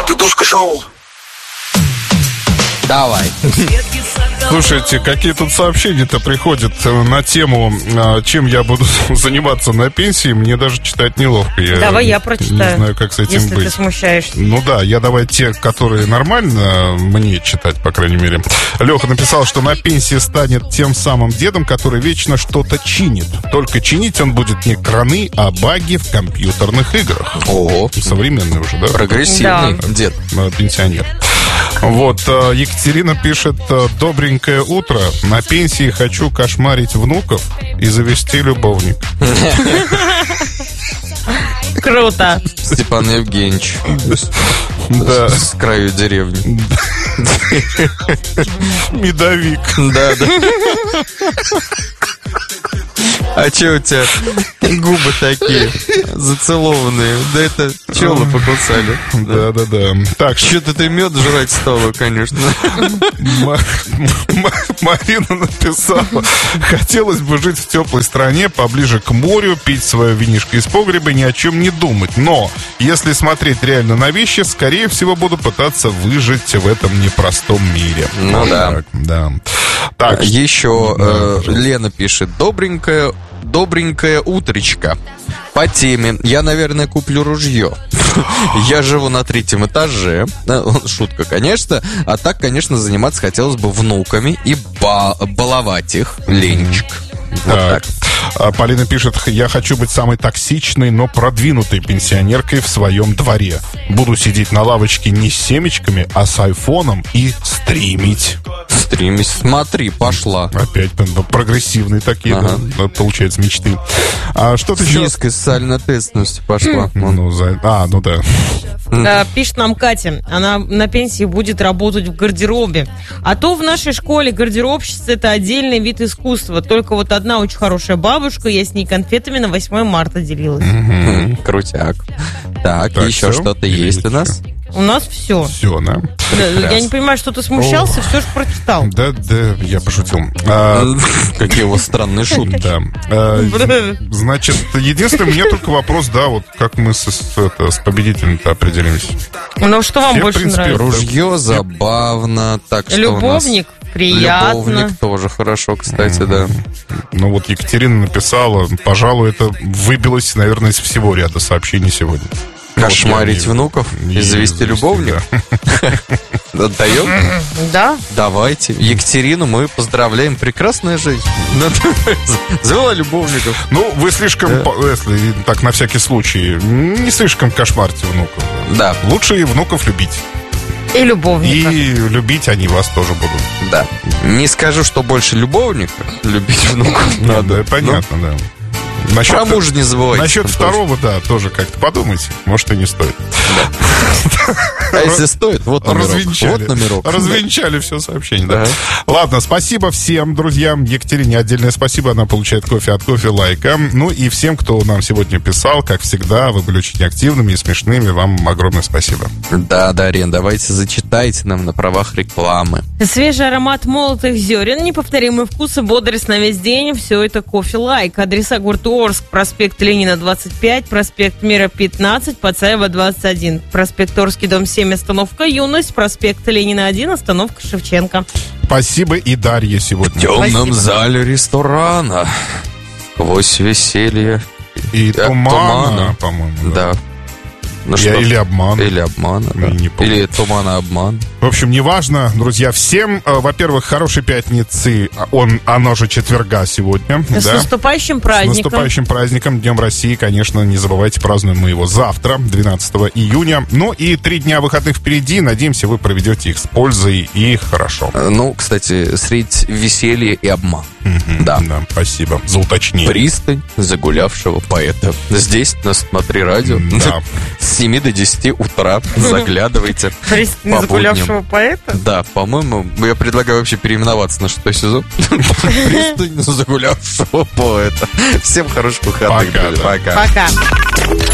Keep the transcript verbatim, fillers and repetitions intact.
Матадушка-шоу. Давай. Слушайте, какие тут сообщения-то приходят на тему, чем я буду заниматься на пенсии. Мне даже читать неловко. Я давай я прочитаю. Не знаю, как с этим если быть. Если ты смущаешься. Ну да, я давай те, которые нормально мне читать, по крайней мере. Леха написал, что на пенсии станет тем самым дедом, который вечно что-то чинит. Только чинить он будет не краны, а баги в компьютерных играх. Ого. Современный уже, да? Прогрессивный да. дед. Пенсионер. Вот, Екатерина пишет: добренькое утро. На пенсии хочу кошмарить внуков и завести любовник. Круто. Степан Евгеньевич. Да. С краю деревни. Медовик. Да, да. А че у тебя губы такие зацелованные? Да это пчелы покусали. Да, да, да. Так, что-то ты мед жрать стала, конечно. Марина написала: хотелось бы жить в теплой стране, поближе к морю, пить свое винишко из погреба и ни о чем не думать. Но, если смотреть реально на вещи, скорее всего, буду пытаться выжить в этом непростом мире. Ну вот да. Так, да. Так, еще да, э, Лена пишет: добренькая, добренькая утречка. По теме. Я, наверное, куплю ружье. Я живу на третьем этаже. Шутка, конечно. А так, конечно, заниматься хотелось бы внуками и ба- баловать их. Ленчик. Вот так. так. Полина пишет: я хочу быть самой токсичной, но продвинутой пенсионеркой в своем дворе. Буду сидеть на лавочке не с семечками, а с айфоном и стримить. Стримить. Смотри, пошла. Опять прогрессивные такие, ага. да, получается, мечты. А что ты с еще? низкой социальной ответственностью пошла. Ну, за... А, ну да. Да, пишет нам Катя, она на пенсии будет работать в гардеробе. А то в нашей школе гардеробщица — это отдельный вид искусства. Только вот одна очень хорошая бабушка, я с ней конфетами на восьмое марта делилась. Mm-hmm. Крутяк. Так, так еще все? Что-то Или есть еще? У нас? У нас все. Все, да? да я не понимаю, что ты смущался, О. все же прочитал. Да, да, я пошутил. А, какие у вас странные шутки. Да. А, значит, единственный, у меня только вопрос, да, вот как мы с, с, это, с победителем-то определимся. Ну, что вам Все, больше принципе, нравится? Ружье забавно. Так, что Любовник у нас? Приятно. Любовник тоже хорошо, кстати, mm-hmm. да. Ну вот Екатерина написала, пожалуй, это выбилось, наверное, из всего ряда сообщений сегодня. Кошмарить вот внуков и завести любовника? Отдаем? Да. Давайте. Екатерину мы поздравляем. Прекрасная жизнь. Завела любовников. Ну, вы слишком, если так на всякий случай, не слишком кошмарьте внуков. Да. Лучше и внуков любить. И любовника. И любить они вас тоже будут. Да. Не скажу, что больше любовника. Любить внуков надо. Да, понятно, да. Насчет, про мужа не забывайте. Насчет второго, тоже. Да, тоже как-то подумайте. Может, и не стоит. Да. А если стоит, вот номерок. Развенчали, вот номерок. Развенчали да. все сообщение. Да. Да. Ладно, спасибо всем, друзья. Екатерине отдельное спасибо. Она получает кофе от кофе лайка. Ну и всем, кто нам сегодня писал, как всегда, вы были очень активными и смешными. Вам огромное спасибо. Да, Дарья, давайте зачитайте нам на правах рекламы. Свежий аромат молотых зерен, неповторимый вкус и бодрость на весь день. Все это кофе лайк. Адреса: город Орск, проспект Ленина, двадцать пять, проспект Мира, пятнадцать, Пацаева, двадцать один, проспект Орский, дом семь, остановка Юность, проспект Ленина, один, остановка Шевченко. Спасибо и Дарье сегодня. В темном зале ресторана, сквозь веселье и тумана, тумана, по-моему. Да. да. Ну, Я, или обман. Или обман. Да. Или тумана обман. В общем, неважно, друзья, всем, во-первых, хорошей пятницы, он, оно же четверга сегодня. С да? наступающим праздником. С наступающим праздником, Днем России, конечно, не забывайте, празднуем мы его завтра, двенадцатого июня. Ну и три дня выходных впереди, надеемся, вы проведете их с пользой и хорошо. Ну, кстати, средь веселья и обман. Mm-hmm, да. да, спасибо за уточнение. Пристань загулявшего поэта. Здесь, на Смотри радио, да. с семи до десяти утра заглядывайте. Пристань загулявшего поэта? Да, по-моему, я предлагаю вообще переименоваться на шестой сезон. Пристань загулявшего поэта. Всем хороших выходных. Пока. Пока.